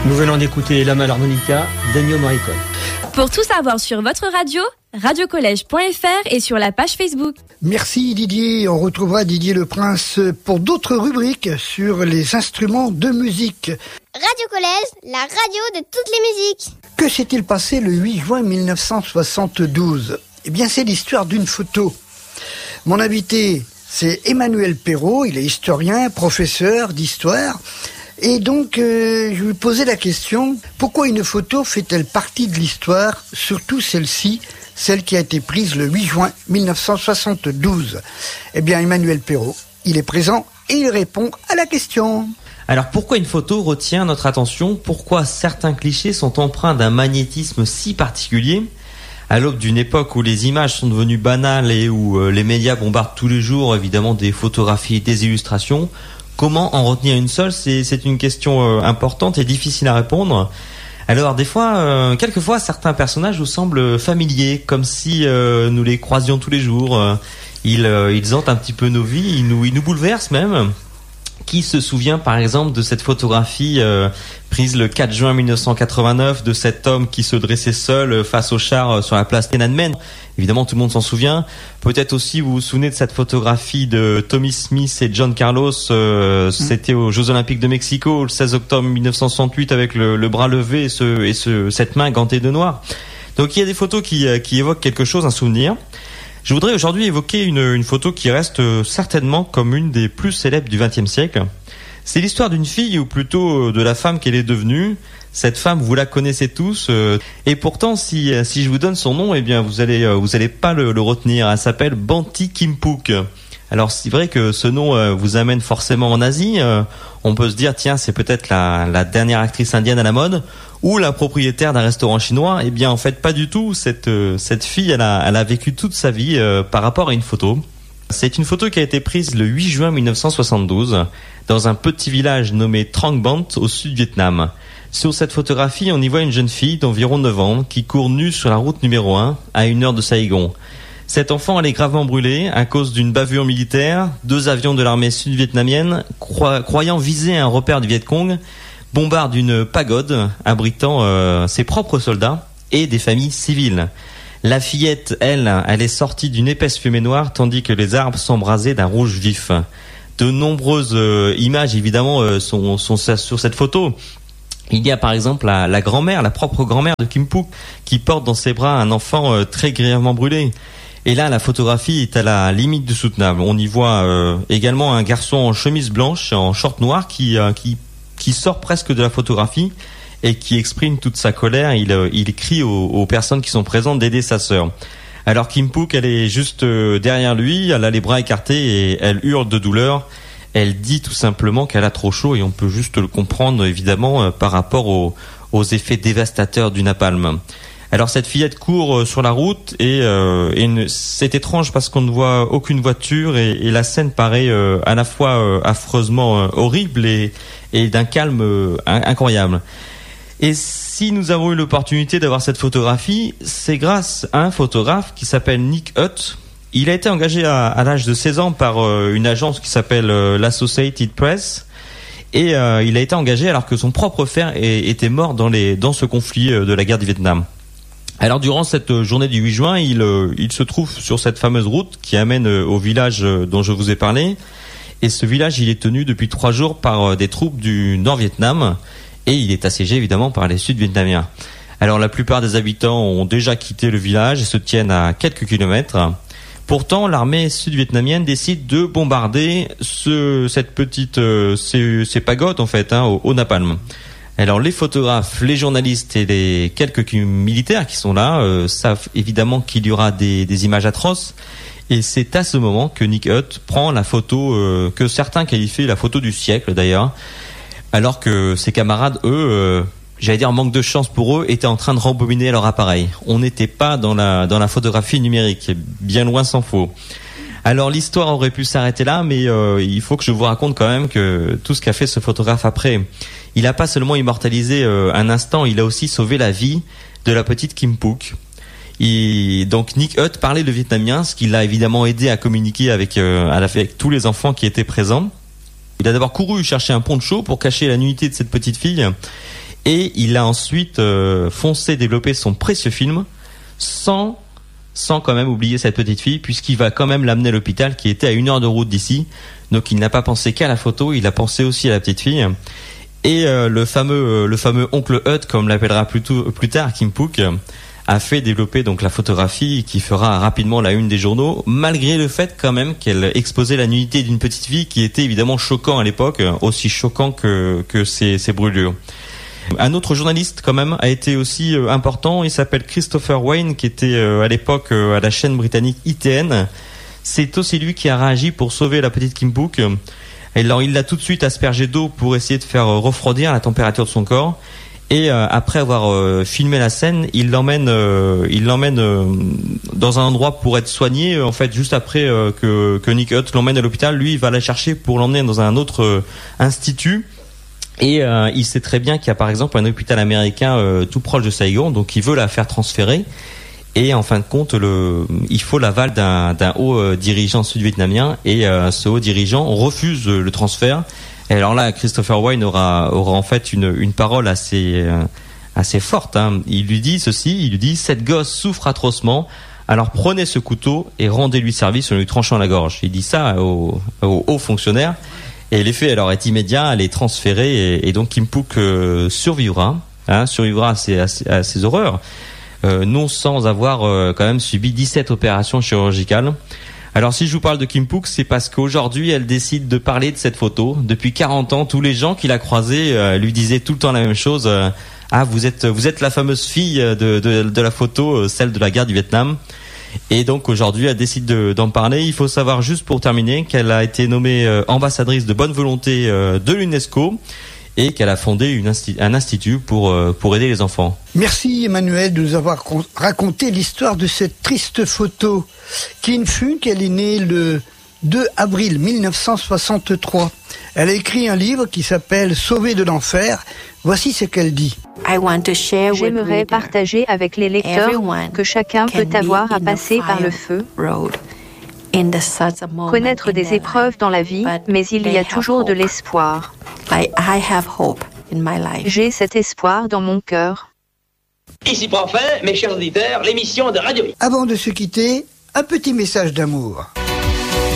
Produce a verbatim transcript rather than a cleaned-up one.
Nous venons d'écouter L'homme à l'harmonica d'Ennio Morricone. Pour tout savoir sur votre radio, radiocollège point f r et sur la page Facebook. Merci Didier. On retrouvera Didier Le Prince pour d'autres rubriques sur les instruments de musique. Radio Collège, la radio de toutes les musiques. Que s'est-il passé le huit juin mille neuf cent soixante-douze ? Eh bien, c'est l'histoire d'une photo. Mon invité, c'est Emmanuel Perrault. Il est historien, professeur d'histoire. Et donc, euh, je lui posais la question, pourquoi une photo fait-elle partie de l'histoire, surtout celle-ci, celle qui a été prise le huit juin mille neuf cent soixante-douze ? Eh bien, Emmanuel Perrault, il est présent et il répond à la question. Alors, pourquoi une photo retient notre attention ? Pourquoi certains clichés sont empreints d'un magnétisme si particulier ? À l'aube d'une époque où les images sont devenues banales et où euh, les médias bombardent tous les jours, évidemment, des photographies, des illustrations, comment en retenir une seule ? C'est, c'est une question euh, importante et difficile à répondre. Alors des fois, euh, quelquefois, certains personnages nous semblent familiers, comme si euh, nous les croisions tous les jours. Euh, ils, euh, ils hantent un petit peu nos vies, ils nous, ils nous bouleversent même. Qui se souvient par exemple de cette photographie euh, prise le quatre juin mille neuf cent quatre-vingt-neuf de cet homme qui se dressait seul face au char sur la place Tiananmen ? Évidemment, tout le monde s'en souvient. Peut-être aussi vous vous souvenez de cette photographie de Tommy Smith et John Carlos. Euh, mmh. C'était aux Jeux Olympiques de Mexico le seize octobre mille neuf cent soixante-huit avec le, le bras levé et, ce, et ce, cette main gantée de noir. Donc il y a des photos qui, qui évoquent quelque chose, un souvenir. Je voudrais aujourd'hui évoquer une, une photo qui reste certainement comme une des plus célèbres du vingtième siècle. C'est l'histoire d'une fille, ou plutôt de la femme qu'elle est devenue. Cette femme, vous la connaissez tous, euh, et pourtant, si si je vous donne son nom, eh bien, vous allez vous allez pas le, le retenir. Elle s'appelle Banti Kim-Puk. Alors, c'est vrai que ce nom euh, vous amène forcément en Asie. Euh, on peut se dire, tiens, c'est peut-être la, la dernière actrice indienne à la mode, ou la propriétaire d'un restaurant chinois. Eh bien, en fait, pas du tout. Cette euh, cette fille, elle a elle a vécu toute sa vie euh, par rapport à une photo. C'est une photo qui a été prise le huit juin mille neuf cent soixante-douze dans un petit village nommé Trang Bant au sud du Vietnam. Sur cette photographie, on y voit une jeune fille d'environ neuf ans qui court nue sur la route numéro un à une heure de Saigon. Cet enfant, elle est gravement brûlée à cause d'une bavure militaire. Deux avions de l'armée sud-vietnamienne, cro- croyant viser un repère du Viet Cong, bombardent une pagode abritant euh, ses propres soldats et des familles civiles. La fillette, elle, elle est sortie d'une épaisse fumée noire tandis que les arbres s'embrasaient d'un rouge vif. De nombreuses euh, images, évidemment, euh, sont, sont sur cette photo. Il y a par exemple la, la grand-mère, la propre grand-mère de Kim-Puk, qui porte dans ses bras un enfant euh, très grièvement brûlé. Et là, la photographie est à la limite du soutenable. On y voit euh, également un garçon en chemise blanche, en short noir, qui, euh, qui, qui sort presque de la photographie et qui exprime toute sa colère. Il, euh, il crie aux, aux personnes qui sont présentes d'aider sa sœur. Alors Kim-Puk, elle est juste euh, derrière lui, elle a les bras écartés et elle hurle de douleur. Elle dit tout simplement qu'elle a trop chaud et on peut juste le comprendre évidemment euh, par rapport aux, aux effets dévastateurs du napalm. Alors cette fillette court euh, sur la route et, euh, et une, c'est étrange parce qu'on ne voit aucune voiture et, et la scène paraît euh, à la fois euh, affreusement euh, horrible et, et d'un calme euh, incroyable. Et si nous avons eu l'opportunité d'avoir cette photographie, c'est grâce à un photographe qui s'appelle Nick Hutt. Il a été engagé à, à l'âge de seize ans par euh, une agence qui s'appelle euh, l'Associated Press. Et euh, il a été engagé alors que son propre frère est, était mort dans, les, dans ce conflit euh, de la guerre du Vietnam. Alors durant cette journée du huit juin, il, euh, il se trouve sur cette fameuse route qui amène euh, au village euh, dont je vous ai parlé. Et ce village, il est tenu depuis trois jours par euh, des troupes du Nord-Vietnam. Et il est assiégé évidemment par les Sud-Vietnamiens. Alors la plupart des habitants ont déjà quitté le village et se tiennent à quelques kilomètres. Pourtant, l'armée sud-vietnamienne décide de bombarder ce, cette petite, euh, ces, ces pagodes en fait, hein, au, au napalm. Alors les photographes, les journalistes et les quelques militaires qui sont là euh, savent évidemment qu'il y aura des, des images atroces. Et c'est à ce moment que Nick Hutt prend la photo euh, que certains qualifient la photo du siècle d'ailleurs. Alors que ses camarades, eux, euh, j'allais dire manque de chance pour eux, étaient en train de rembobiner leur appareil. On n'était pas dans la dans la photographie numérique, bien loin s'en faut. Alors l'histoire aurait pu s'arrêter là, mais euh, il faut que je vous raconte quand même que tout ce qu'a fait ce photographe après, il n'a pas seulement immortalisé euh, un instant, il a aussi sauvé la vie de la petite Kim-Puk. Et donc Nick Hutt parlait le vietnamien, ce qui l'a évidemment aidé à communiquer avec, euh, avec tous les enfants qui étaient présents. Il a d'abord couru chercher un poncho pour cacher la nudité de cette petite fille. Et il a ensuite euh, foncé développer son précieux film sans sans quand même oublier cette petite fille, puisqu'il va quand même l'amener à l'hôpital qui était à une heure de route d'ici. Donc il n'a pas pensé qu'à la photo, il a pensé aussi à la petite fille. Et euh, le fameux le fameux oncle Hud, comme l'appellera plus, tôt, plus tard Kim Phuc, a fait développer donc la photographie qui fera rapidement la une des journaux, malgré le fait quand même qu'elle exposait la nudité d'une petite fille qui était évidemment choquant à l'époque, aussi choquant que que ces, ces brûlures. Un autre journaliste quand même a été aussi euh, important, il s'appelle Christopher Wayne, qui était euh, à l'époque euh, à la chaîne britannique I T N. C'est aussi lui qui a réagi pour sauver la petite Kim Phuc. Et alors il l'a tout de suite aspergé d'eau pour essayer de faire euh, refroidir la température de son corps. Et euh, après avoir euh, filmé la scène, il l'emmène, euh, il l'emmène euh, dans un endroit pour être soigné. En fait, juste après euh, que, que Nick Hud l'emmène à l'hôpital, lui il va la chercher pour l'emmener dans un autre euh, institut. Et euh, il sait très bien qu'il y a par exemple un hôpital américain euh, tout proche de Saigon, donc il veut la faire transférer. Et en fin de compte, le, il faut l'aval d'un, d'un haut euh, dirigeant sud-vietnamien, et euh, ce haut dirigeant refuse le transfert. Et alors là, Christopher Wayne aura, aura en fait une, une parole assez, euh, assez forte. Hein. Il lui dit ceci, il lui dit « Cette gosse souffre atrocement, alors prenez ce couteau et rendez-lui service en lui tranchant la gorge. » Il dit ça au, au haut fonctionnaire. Et l'effet alors est immédiat, elle est transférée, et, et donc Kim Phuc euh, survivra, hein, survivra à ces, à ces, à ces horreurs, euh, non sans avoir euh, quand même subi dix-sept opérations chirurgicales. Alors si je vous parle de Kim Phuc, c'est parce qu'aujourd'hui elle décide de parler de cette photo. Depuis quarante ans, tous les gens qui la croisaient euh, lui disaient tout le temps la même chose. Euh, ah, vous êtes vous êtes la fameuse fille de, de, de la photo, euh, celle de la guerre du Vietnam. Et donc aujourd'hui, elle décide de, d'en parler. Il faut savoir juste pour terminer qu'elle a été nommée euh, ambassadrice de bonne volonté euh, de l'UNESCO, et qu'elle a fondé une insti- un institut pour euh, pour aider les enfants. Merci Emmanuel de nous avoir con- raconté l'histoire de cette triste photo. Kim Phuc, elle est née le deux avril mille neuf cent soixante-trois. Elle a écrit un livre qui s'appelle « Sauvée de l'enfer ». Voici ce qu'elle dit. J'aimerais partager avec les lecteurs que chacun peut avoir à passer par le feu, connaître des épreuves dans la vie, mais il y a toujours de l'espoir. J'ai cet espoir dans mon cœur. Ici prend fin, mes chers auditeurs, l'émission de Radio. Avant de se quitter, un petit message d'amour.